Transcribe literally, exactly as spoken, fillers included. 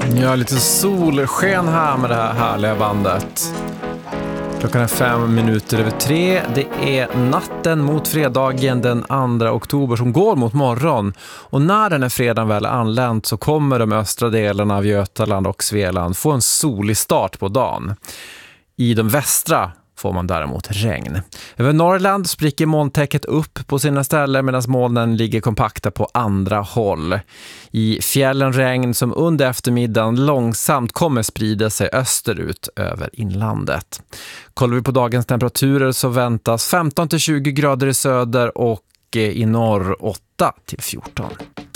Ja, lite solsken här med det här härliga bandet. Klockan är fem minuter över tre. Det är natten mot fredagen den andra oktober som går mot morgon. Och när den här fredagen väl anlänt så kommer de östra delarna av Götaland och Svealand få en solig start på dagen. I de västra får man däremot regn. Över Norrland spricker molntäcket upp på sina ställen medan molnen ligger kompakta på andra håll. I fjällen regn som under eftermiddagen långsamt kommer sprida sig österut över inlandet. Kollar vi på dagens temperaturer så väntas femton till tjugo grader i söder och i norr åtta till fjorton.